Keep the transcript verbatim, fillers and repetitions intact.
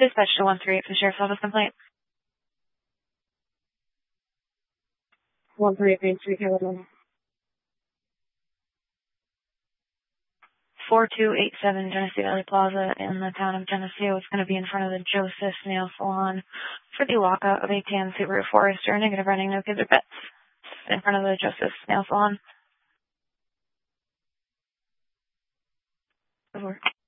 Dispatch to one three eight for the Sheriff's Office complaint. one three eight Main Street, California. four two eight seven Genesee Valley Plaza in the town of Geneseo. It's going to be in front of the Joseph Nail Salon for the lockout of a tan Subaru Forester. Negative running, no kids or pets. In front of the Joseph Nail Salon. Over.